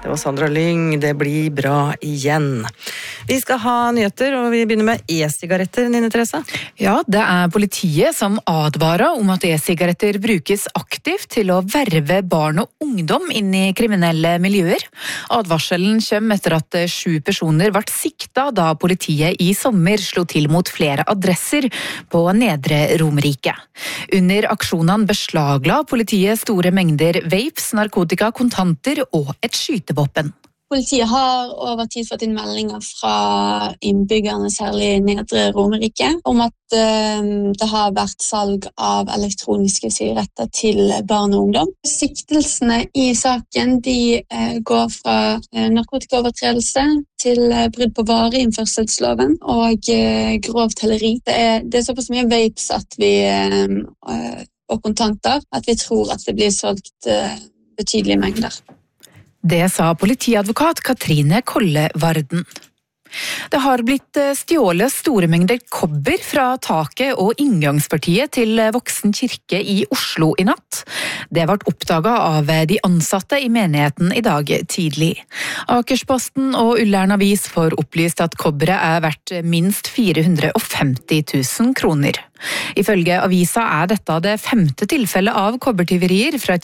Det var Sandra Lyng, det blir bra igjen. Vi skal ha nyheter, og vi begynner med e-sigaretter, Nina Therese. Ja, det politiet som advarer om at e-sigaretter brukes aktivt til å verve barn og ungdom inn i kriminelle miljøer. Advarselen kommer etter at 7 personer ble sikta da politiet i sommer slo til mot flere adresser på Nedre Romerike. Under aksjonene beslagla politiet store mengder vapes, narkotika, kontanter og et skytevåpen. Politiet har over tid fått inn meldinger fra innbyggerne, særlig Nedre Romerike, om at det har vært salg av elektroniske sigaretter til barn og ungdom. Siktelsene i saken går fra narkotikaovertredelse til brudd på vareinnførselsloven og grovt helleri. Det såpass mye vapes og kontanter at vi tror at det blir solgt betydelige mengder. Det sa politiadvokat Katrine Kolle Varden. Det har blitt stjålet store mengder kobber fra taket og inngangspartiet til Voksen kirke i Oslo i natt. Det ble oppdaget av de ansatte i menigheten i dag tidlig. Akersposten og Ullern Avis får opplyst at kobberet er verdt minst 450 000 kroner. Ifølge avisa er dette det 5. tilfellet av kobbertyverier fra